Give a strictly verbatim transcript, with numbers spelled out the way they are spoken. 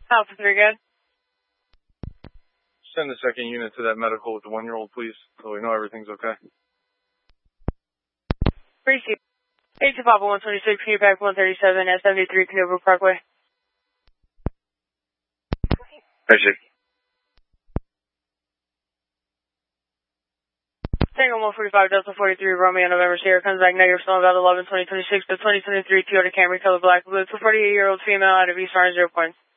Alpha three, good. Send the second unit to that medical with the one-year-old, please, so we know everything's okay. Appreciate it. eight two Papa one twenty-six, Q Pack one thirty-seven, S seventy-three, Canova Parkway. Appreciate it. Tango one forty-five, Delta forty-three, Romeo, November, Sierra, comes back negative, snow about eleven, twenty twenty-six, the twenty twenty-three Toyota Camry, color black, blue, two forty-eight-year-old female out of East Orange, zero points.